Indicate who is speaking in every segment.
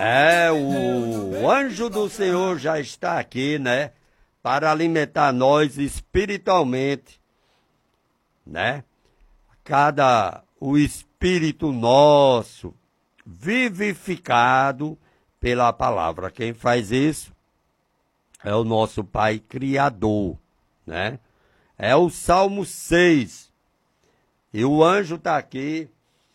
Speaker 1: O anjo do Senhor já está aqui, né? Para alimentar nós espiritualmente, né? O espírito nosso vivificado pela palavra. Quem faz isso é o nosso Pai Criador, né? É o Salmo 6. E o anjo está aqui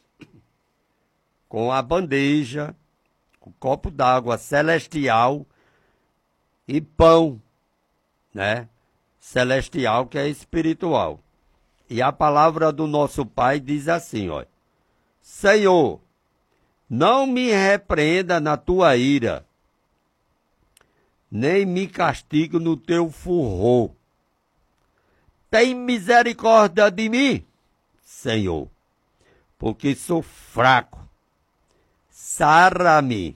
Speaker 1: com a bandeja, o copo d'água celestial e pão, né? Celestial, que é espiritual. E a palavra do nosso Pai diz assim, ó: Senhor, não me repreenda na tua ira, nem me castigue no teu furor. Tem misericórdia de mim, Senhor, porque sou fraco. Sara-me,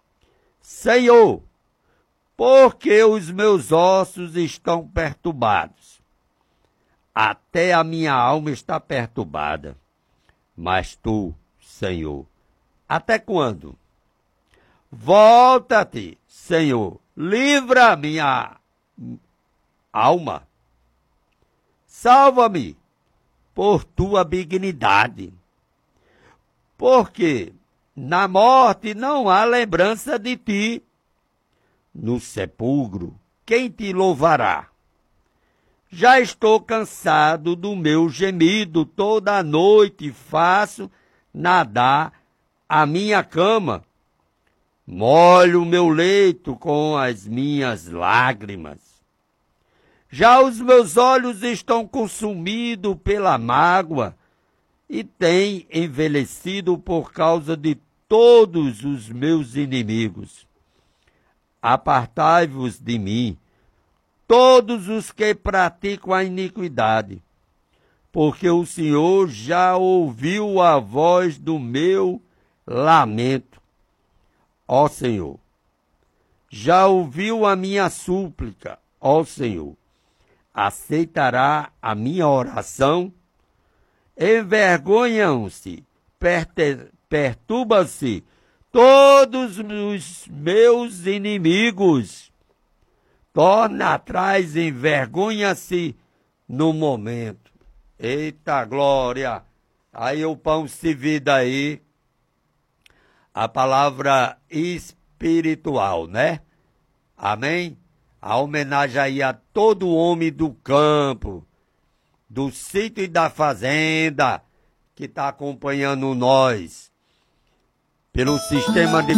Speaker 1: Senhor, porque os meus ossos estão perturbados. Até a minha alma está perturbada. Mas tu, Senhor, até quando? Volta-te, Senhor, livra minha alma. Salva-me por tua benignidade. Porque na morte não há lembrança de ti. No sepulcro, quem te louvará? Já estou cansado do meu gemido, toda a noite faço nadar a minha cama. Molho o meu leito com as minhas lágrimas. Já os meus olhos estão consumidos pela mágoa e têm envelhecido por causa de todos os meus inimigos. Apartai-vos de mim, todos os que praticam a iniquidade, porque o Senhor já ouviu a voz do meu lamento. Ó Senhor, já ouviu a minha súplica, ó Senhor, aceitará a minha oração? Envergonham-se, perturbam-se todos os meus inimigos. Torna atrás, envergonha-se no momento. Eita glória! Aí o pão se vida aí, a palavra espiritual, né? Amém? A homenagem aí a todo homem do campo, do sítio e da fazenda, que está acompanhando nós pelo sistema de